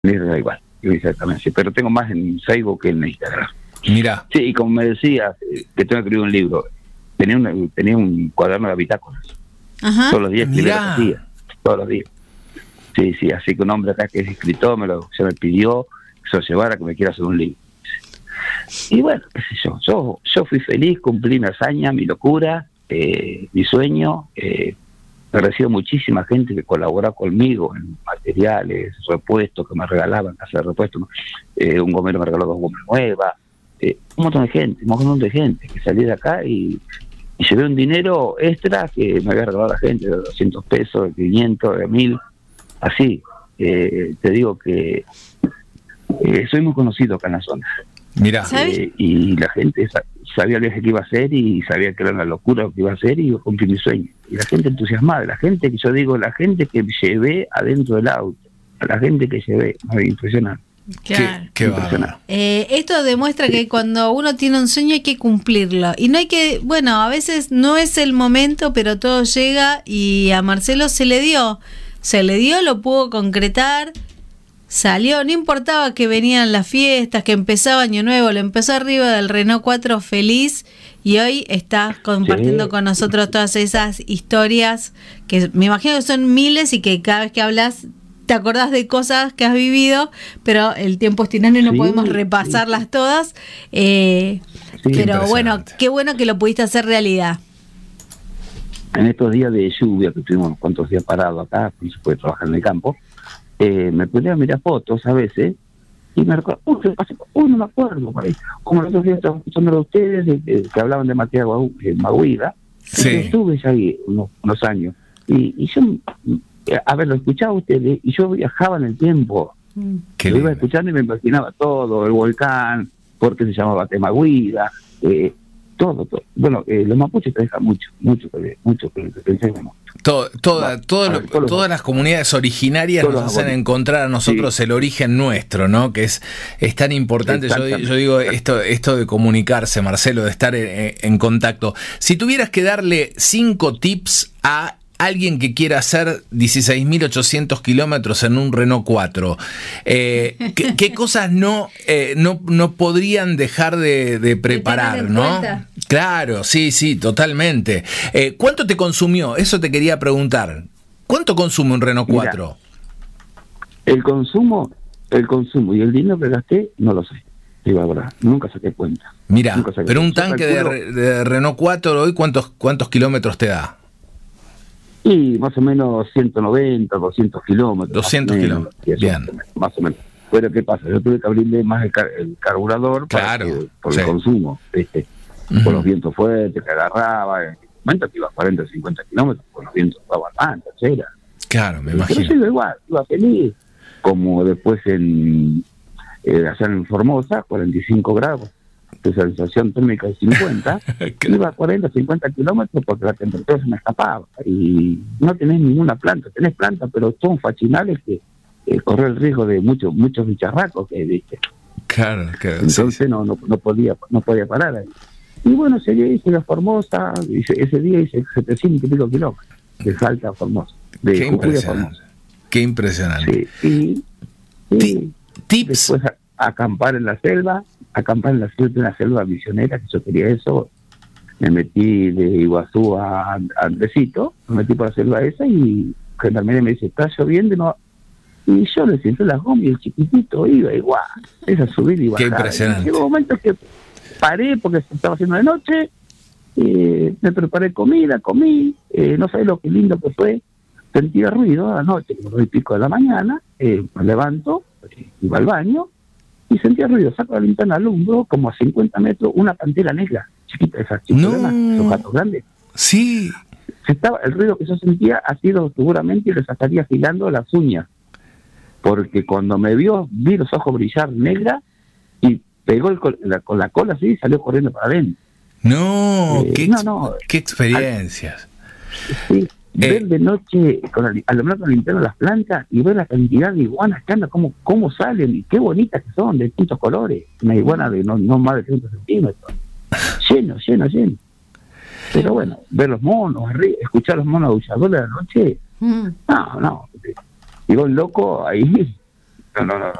da igual, exactamente, sí, pero tengo más en Facebook que en Instagram. Mirá. Sí, y como me decías, que tengo que escribir un libro, tenía un cuaderno de bitácoras. Ajá. Todos los días escribía lo que Mirá. hacía, todos los días. Sí, sí, así que un hombre acá que es escritor se me pidió que se lo llevara, que me quiera hacer un libro. Y bueno, qué sé yo fui feliz, cumplí mi hazaña, mi locura, mi sueño. Me recibo muchísima gente que colabora conmigo en materiales, repuestos que me regalaban, casa de repuestos. Un gomero me regaló 2 gomas nuevas. Un montón de gente que salí de acá y llevé un dinero extra que me había regalado la gente, de 200 pesos, de 500, de 1000, así. Te digo que soy muy conocido acá en la zona. Mirá. Y la gente sabía el viaje que iba a hacer y sabía que era una locura lo que iba a hacer, y yo cumplí mi sueño. Y la gente entusiasmada, la gente que yo digo, la gente que llevé adentro del auto, la gente que llevé, impresionante. Claro. Qué bárbaro. Esto demuestra que cuando uno tiene un sueño hay que cumplirlo. Y no hay que, bueno, a veces no es el momento, pero todo llega, y a Marcelo se le dio, lo pudo concretar, salió, no importaba que venían las fiestas, que empezaba Año Nuevo, lo empezó arriba del Renault 4 feliz, y hoy está compartiendo con nosotros todas esas historias, que me imagino que son miles, y que cada vez que hablas te acordás de cosas que has vivido, pero el tiempo es tirano y no podemos repasarlas todas. Pero bueno, qué bueno que lo pudiste hacer realidad. En estos días de lluvia, que estuvimos cuantos días parados acá, no se puede trabajar en el campo, me ponía a mirar fotos a veces y me recuerdo, no me acuerdo, por ahí. Como los otros días estaba escuchando a ustedes que hablaban de Matías Maguida. Sí. Estuve ya ahí unos años y yo, a ver, lo escuchaba ustedes y yo viajaba en el tiempo. Lo iba escuchando y me imaginaba todo, el volcán, por qué se llamaba Maguida, todo. Bueno, los mapuches te dejan mucho que enseñamos. Todas las comunidades originarias nos hacen encontrar a nosotros el origen nuestro, ¿no? Que es tan importante. Yo digo esto de comunicarse, Marcelo, de estar en contacto. Si tuvieras que darle 5 tips a alguien que quiera hacer 16.800 kilómetros en un Renault 4, ¿qué cosas no podrían dejar de preparar, ¿no? Cuenta. Claro, sí, totalmente. ¿Cuánto te consumió? Eso te quería preguntar. ¿Cuánto consume un Renault 4? Mira, el consumo y el dinero que gasté, no lo sé. Sí, la verdad, nunca saqué cuenta. Mira, pero un tanque de Renault 4 hoy, ¿cuántos kilómetros te da? Y más o menos 190, 200 kilómetros. 200 kilómetros, bien. Más o menos. Pero ¿qué pasa? Yo tuve que abrirle más el carburador por el consumo, ¿viste? Por los vientos fuertes que agarraba. En el momento que iba a 40, 50 kilómetros, por los vientos daban más, tercera. Claro, me imagino. Pero yo igual, iba feliz. Como después allá en Formosa, 45 grados. De sensación térmica de 50, iba a 40, 50 kilómetros porque la temperatura se me escapaba. Y no tenés ninguna planta, tenés plantas, pero son fachinales que corre el riesgo de muchos bicharracos que viste. Claro. Entonces sí. No podía parar ahí. Y bueno, hice la Formosa, ese día hice 700 y pico kilómetros de Salta a Formosa. Qué impresionante. Qué impresionante. Sí. Tips. Después acampar en la selva, una selva misionera, que yo quería eso. Me metí de Iguazú a Andresito, me metí por la selva esa y Gendarmería me dice, está lloviendo, no. Y yo le siento las gomas y el chiquitito iba igual, esa subida y bajada. Qué impresionante. Llegó un momento que paré porque se estaba haciendo de noche, me preparé comida, comí, no sé lo que lindo que fue, sentía ruido a la noche, como 9:30 de la mañana, me levanto, iba al baño, y sentía ruido, saco la linterna, alumbro, como a 50 metros, una pantera negra, chiquita, esas chicas, esos gatos grandes. Sí. El ruido que yo sentía ha sido seguramente, y les estaría afilando las uñas, porque cuando me vi los ojos brillar negra, y pegó con la cola así, y salió corriendo para adentro. Qué experiencias. Sí. Ver de noche, alumbrar con la linterna las plantas y ver la cantidad de iguanas que andan, cómo salen y qué bonitas que son, de distintos colores. Una iguana de no más de 30 centímetros. Lleno. Pero bueno, ver los monos, escuchar los monos aulladores de la noche, no. Y vos loco ahí, no,